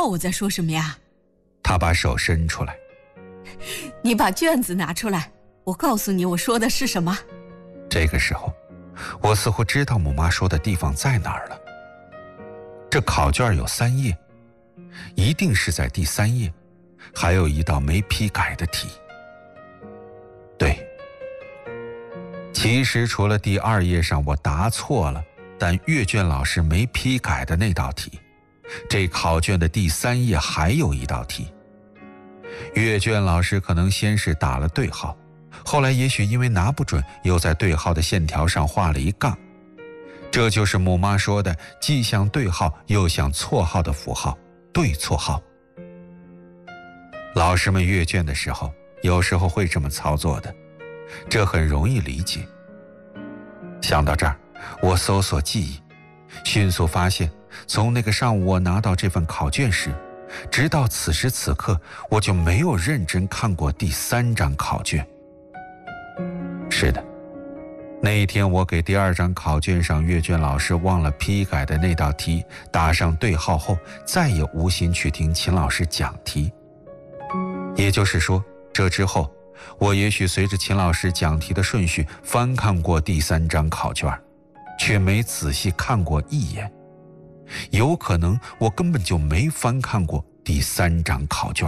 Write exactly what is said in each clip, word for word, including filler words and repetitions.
道我在说什么呀？ 他把手伸出来。 你把卷子拿出来，我告诉你我说的是什么。 这个时候，我似乎知道母妈说的地方在哪儿了。这考卷有三页，一定是在第三页，还有一道没批改的题。对，其实除了第二页上我答错了，但阅卷老师没批改的那道题，这考卷的第三页还有一道题。阅卷老师可能先是打了对号，后来也许因为拿不准，又在对号的线条上画了一杠。这就是母妈说的既像对号又像错号的符号，对错号。老师们阅卷的时候有时候会这么操作的，这很容易理解。想到这儿，我搜索记忆，迅速发现从那个上午我拿到这份考卷时，直到此时此刻，我就没有认真看过第三张考卷。是的，那一天我给第二张考卷上阅卷老师忘了批改的那道题打上对号后，再也无心去听秦老师讲题。也就是说，这之后我也许随着秦老师讲题的顺序翻看过第三张考卷，却没仔细看过一眼。有可能我根本就没翻看过第三张考卷。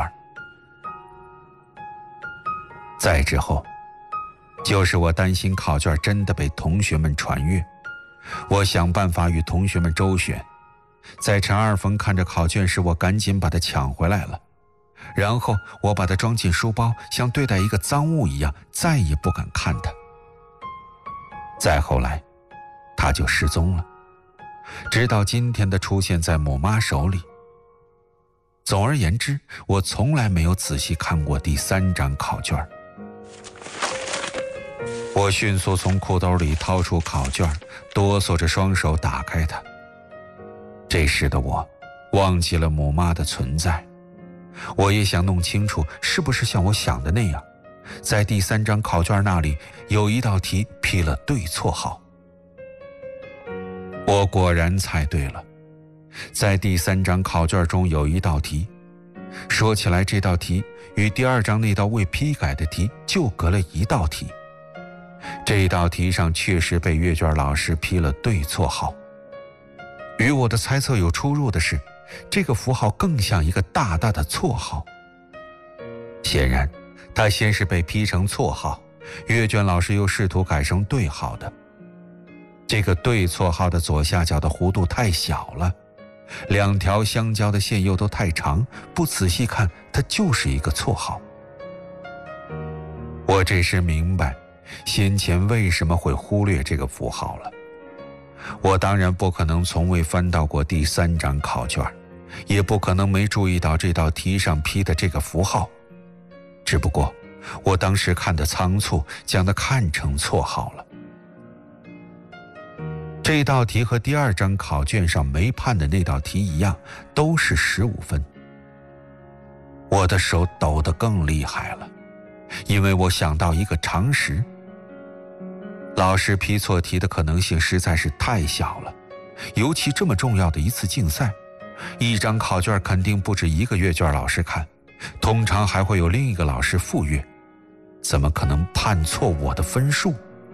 再之后，就是我担心考卷真的被同学们传阅，我想办法与同学们周旋。在陈二冯看着考卷时，我赶紧把它抢回来了，然后我把它装进书包，像对待一个赃物一样，再也不敢看它。再后来，它就失踪了，直到今天的出现在母妈手里。总而言之，我从来没有仔细看过第三张考卷。我迅速从裤兜里掏出考卷，哆嗦着双手打开它。这时的我忘记了母妈的存在，我也想弄清楚是不是像我想的那样，在第三张考卷那里有一道题批了对错号。我果然猜对了，在第三张考卷中有一道题，说起来这道题与第二张那道未批改的题就隔了一道题。这道题上确实被阅卷老师批了对错号。与我的猜测有出入的是，这个符号更像一个大大的错号。显然，它先是被批成错号，阅卷老师又试图改成对号的。这个对错号的左下角的弧度太小了，两条相交的线又都太长，不仔细看，它就是一个错号。我这时明白先前为什么会忽略这个符号了。我当然不可能从未翻到过第三张考卷，也不可能没注意到这道题上批的这个符号，只不过我当时看得仓促，将它看成错号了。这道题和第二张考卷上没判的那道题一样，都是十五分。我的手抖得更厉害了，因为我想到一个常识：老师批错题的可能性实在是太小了，尤其这么重要的一次竞赛，一张考卷肯定不止一个阅卷老师看，通常还会有另一个老师复阅，怎么可能判错我的分数？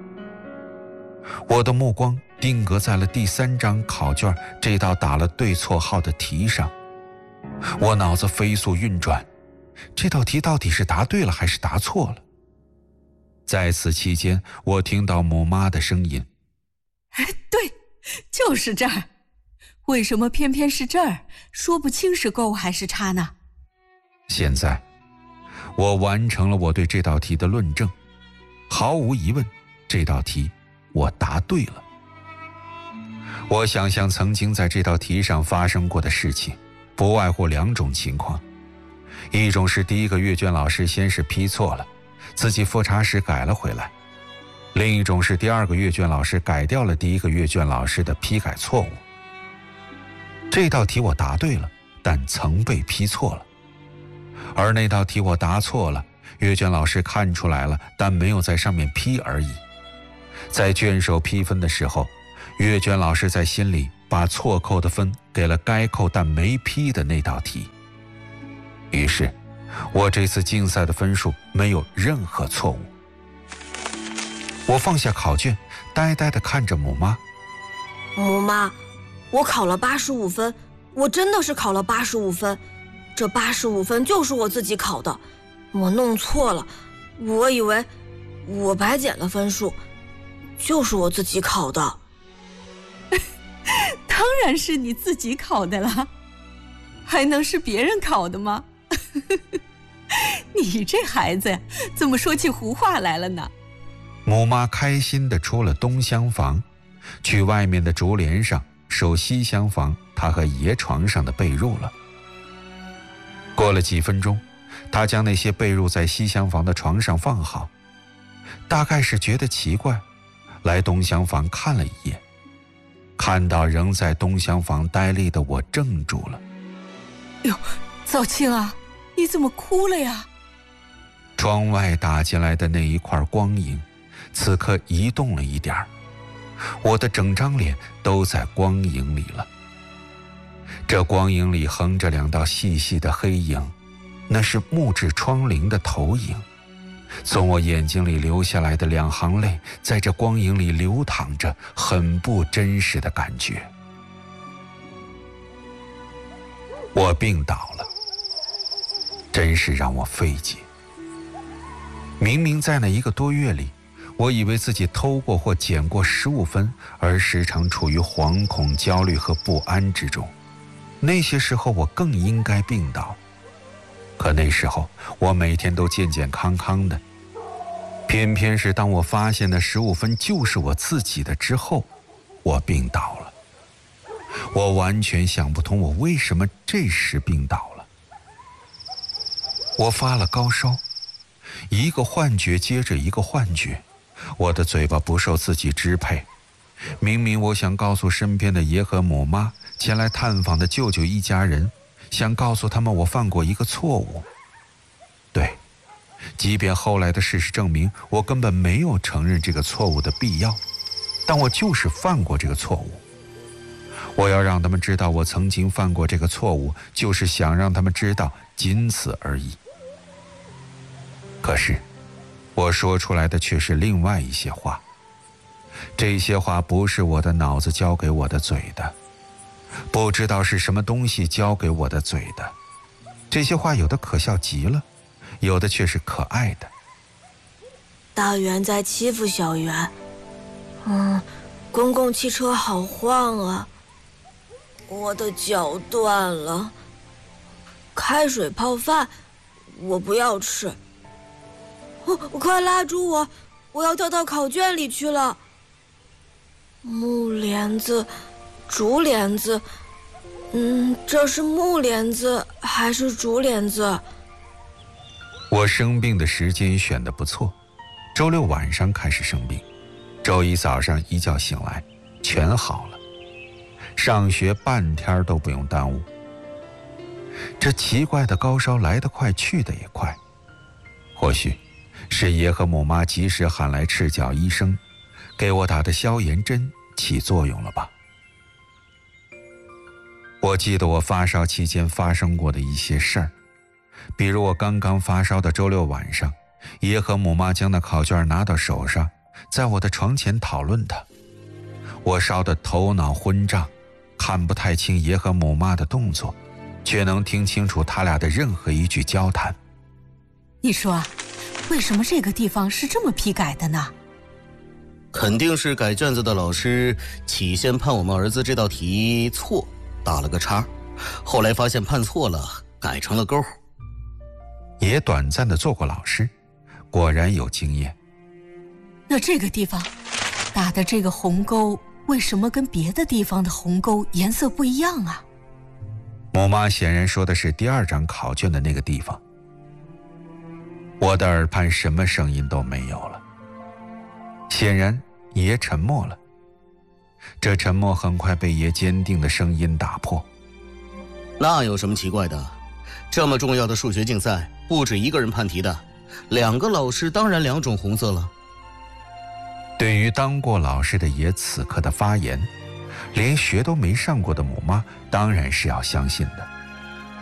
我的目光定格在了第三张考卷这道打了对错号的题上，我脑子飞速运转，这道题到底是答对了还是答错了？在此期间，我听到母妈的声音： 哎，对，就是这儿，为什么偏偏是这儿？说不清是勾还是叉呢？ 现在我完成了我对这道题的论证，毫无疑问，这道题我答对了。我想象曾经在这道题上发生过的事情，不外乎两种情况：一种是第一个阅卷老师先是批错了，自己复查时改了回来；另一种是第二个阅卷老师改掉了第一个阅卷老师的批改错误。这道题我答对了，但曾被批错了；而那道题我答错了，阅卷老师看出来了，但没有在上面批而已。在卷首批分的时候，阅卷老师在心里把错扣的分给了该扣但没批的那道题。于是我这次竞赛的分数没有任何错误。我放下考卷，呆呆地看着母妈。 母妈，我考了八十五分，我真的是考了八十五分，这八十五分就是我自己考的，我弄错了，我以为我白减了分数，就是我自己考的。 当然是你自己考的了，还能是别人考的吗？你这孩子呀，怎么说起胡话来了呢？ 母妈开心地出了东厢房，去外面的竹帘上收西厢房她和爷床上的被褥了。过了几分钟，她将那些被褥在西厢房的床上放好，大概是觉得奇怪，来东厢房看了一眼，看到仍在东厢房呆立的我，怔住了。 哟，早清啊，你怎么哭了呀？ 窗外打进来的那一块光影，此刻移动了一点儿，我的整张脸都在光影里了。这光影里横着两道细细的黑影，那是木质窗棂的投影。从我眼睛里流下来的两行泪，在这光影里流淌着，很不真实的感觉。我病倒了，真是让我费解。明明在那一个多月里，我以为自己偷过或减过十五分，而时常处于惶恐、焦虑和不安之中。那些时候我更应该病倒，可那时候我每天都健健康康的。偏偏是当我发现那十五分就是我自己的之后，我病倒了。我完全想不通我为什么这时病倒了。我发了高烧，一个幻觉接着一个幻觉，我的嘴巴不受自己支配。明明我想告诉身边的爷和母妈，前来探访的舅舅一家人，想告诉他们我犯过一个错误。对，即便后来的事实证明我根本没有承认这个错误的必要，但我就是犯过这个错误。我要让他们知道我曾经犯过这个错误，就是想让他们知道，仅此而已。可是我说出来的却是另外一些话，这些话不是我的脑子教给我的嘴的，不知道是什么东西教给我的嘴的。这些话有的可笑极了，有的却是可爱的。 大圆在欺负小圆，嗯，公共汽车好晃啊，我的脚断了，开水泡饭我不要吃，哦，快拉住我，我要掉到考卷里去了。木帘子，竹帘子，嗯，这是木帘子还是竹帘子？ 我生病的时间选得不错，周六晚上开始生病，周一早上一觉醒来，全好了，上学半天都不用耽误。这奇怪的高烧来得快，去得也快，或许是爷和母妈及时喊来赤脚医生，给我打的消炎针起作用了吧。我记得我发烧期间发生过的一些事儿，比如我刚刚发烧的周六晚上，爷和母妈将那考卷拿到手上，在我的床前讨论它。我烧得头脑昏胀，看不太清爷和母妈的动作，却能听清楚他俩的任何一句交谈。 你说啊，为什么这个地方是这么批改的呢？ 肯定是改卷子的老师起先判我们儿子这道题错，打了个叉，后来发现判错了，改成了勾。 也短暂的做过老师，果然有经验。 那这个地方打的这个红勾，为什么跟别的地方的红勾颜色不一样啊？ 母妈显然说的是第二张考卷的那个地方。我的耳畔什么声音都没有了，显然爷沉默了。这沉默很快被爷坚定的声音打破。 那有什么奇怪的？这么重要的数学竞赛，不止一个人判题的，两个老师当然两种红色了。 对于当过老师的爷此刻的发言， 连学都没上过的母妈当然是要相信的。